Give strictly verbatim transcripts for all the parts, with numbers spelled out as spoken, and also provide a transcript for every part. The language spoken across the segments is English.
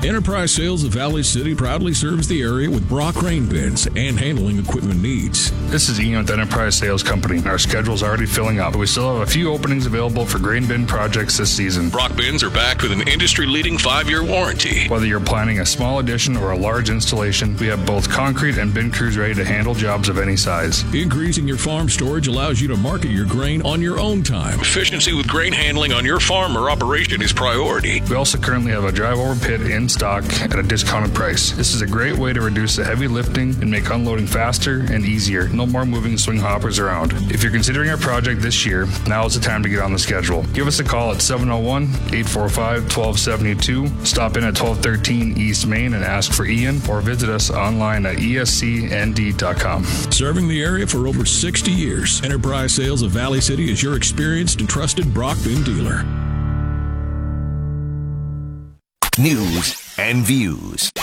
Enterprise Sales of Valley City proudly serves the area with Brock grain bins and handling equipment needs. This is Ian with Enterprise Sales Company. Our schedule's already filling up. We still have a few openings available for grain bin projects this season. Brock bins are backed with an industry-leading five-year warranty. Whether you're planning a small addition or a large installation, we have both concrete and bin crews ready to handle jobs of any size. Increasing your farm storage allows you to market your grain on your own time. Efficiency with grain handling on your farm or operation is priority. We also currently have a drive-over pit in stock at a discounted price. This is a great way to reduce the heavy lifting and make unloading faster and easier. No more moving swing hoppers around. If you're considering a project this year, now is the time to get on the schedule. Give us a call at seven oh one, eight four five, one two seven two. Stop in at twelve thirteen East Main and ask for Ian, or visit us online at E S C N D dot com. Serving the area for over sixty years, Enterprise Sales of Valley City is your experienced and trusted Brock bin dealer. News and views.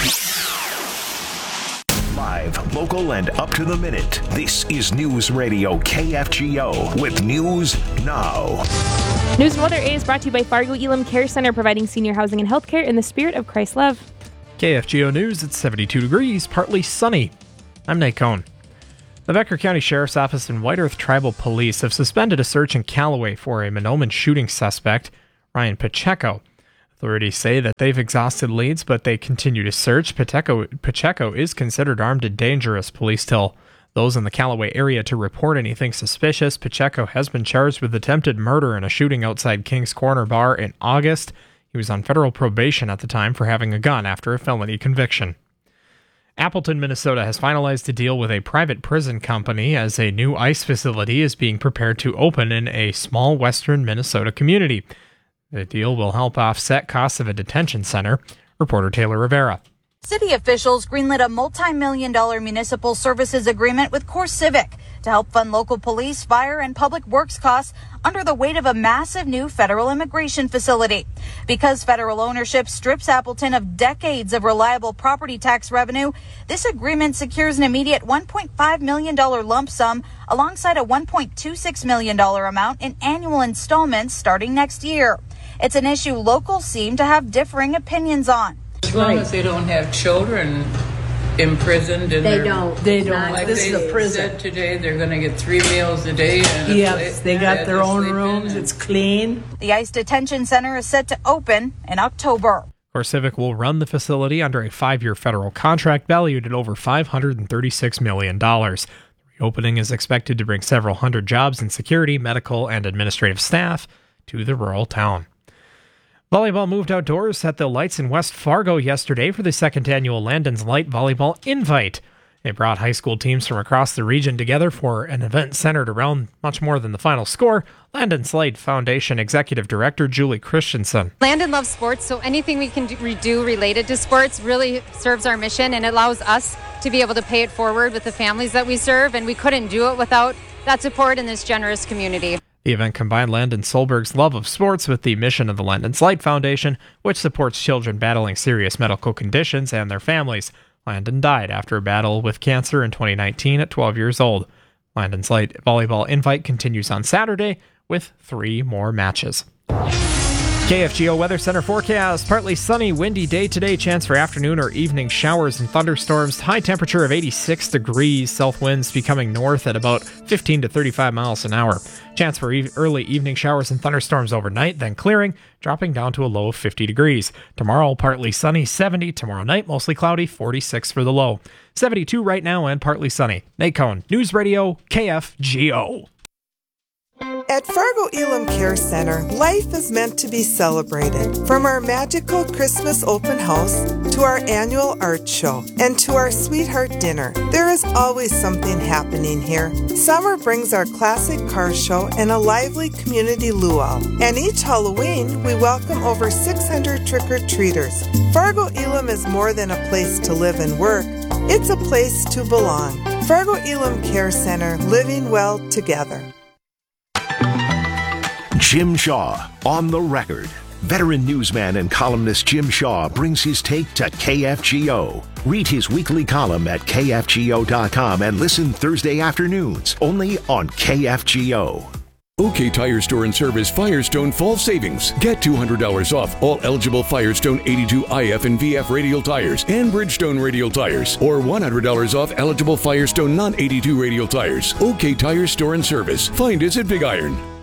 Live, local, and up to the minute. This is News Radio K F G O with News Now. News and Weather is brought to you by Fargo Elam Care Center, providing senior housing and healthcare in the spirit of Christ love. K F G O News, it's seventy-two degrees, partly sunny. I'm Nate Cohn. The Becker County Sheriff's Office and White Earth Tribal Police have suspended a search in Callaway for a Mahnomen shooting suspect, Ryan Pacheco. Authorities say that they've exhausted leads, but they continue to search. Pacheco, Pacheco is considered armed and dangerous. Police tell those in the Callaway area to report anything suspicious. Pacheco has been charged with attempted murder in a shooting outside King's Corner Bar in August. He was on federal probation at the time for having a gun after a felony conviction. Appleton, Minnesota has finalized a deal with a private prison company as a new ICE facility is being prepared to open in a small western Minnesota community. The deal will help offset costs of a detention center. Reporter Taylor Rivera. City officials greenlit a multi-million dollar municipal services agreement with CoreCivic to help fund local police, fire, and public works costs under the weight of a massive new federal immigration facility. Because federal ownership strips Appleton of decades of reliable property tax revenue, this agreement secures an immediate one point five million dollars lump sum alongside a one point two six million dollars amount in annual installments starting next year. It's an issue locals seem to have differing opinions on. As long as they don't have children imprisoned, and they don't. They don't. Like this they is a prison. Said today, they're going to get three meals a day. And yes, they got their own rooms. It's clean. The ICE detention center is set to open in October. CoreCivic will run the facility under a five-year federal contract valued at over five hundred thirty-six million dollars. The reopening is expected to bring several hundred jobs in security, medical, and administrative staff to the rural town. Volleyball moved outdoors at the Lights in West Fargo yesterday for the second annual Landon's Light Volleyball Invite. They brought high school teams from across the region together for an event centered around much more than the final score. Landon's Light Foundation Executive Director Julie Christensen. Landon loves sports, so anything we can do related to sports really serves our mission and allows us to be able to pay it forward with the families that we serve, and we couldn't do it without that support in this generous community. The event combined Landon Solberg's love of sports with the mission of the Landon's Light Foundation, which supports children battling serious medical conditions and their families. Landon died after a battle with cancer in twenty nineteen at twelve years old. Landon's Light Volleyball Invite continues on Saturday with three more matches. K F G O Weather Center forecast. Partly sunny, windy day today. Chance for afternoon or evening showers and thunderstorms. High temperature of eighty-six degrees. South winds becoming north at about fifteen to thirty-five miles an hour. Chance for e- early evening showers and thunderstorms overnight, then clearing, dropping down to a low of fifty degrees. Tomorrow, partly sunny, seventy. Tomorrow night, mostly cloudy, forty-six for the low. seventy-two right now and partly sunny. Nate Cohn, News Radio, K F G O. At Fargo Elam Care Center, life is meant to be celebrated. From our magical Christmas open house to our annual art show and to our sweetheart dinner, there is always something happening here. Summer brings our classic car show and a lively community luau. And each Halloween, we welcome over six hundred trick-or-treaters. Fargo Elam is more than a place to live and work. It's a place to belong. Fargo Elam Care Center, living well together. Jim Shaw on the record. Veteran newsman and columnist Jim Shaw brings his take to K F G O. Read his weekly column at K F G O dot com and listen Thursday afternoons only on K F G O. OK Tire Store and Service Firestone Fall Savings. Get two hundred dollars off all eligible Firestone eighty-two I F and V F radial tires and Bridgestone radial tires, or one hundred dollars off eligible Firestone non eighty-two radial tires. OK Tire Store and Service. Find us at Big Iron.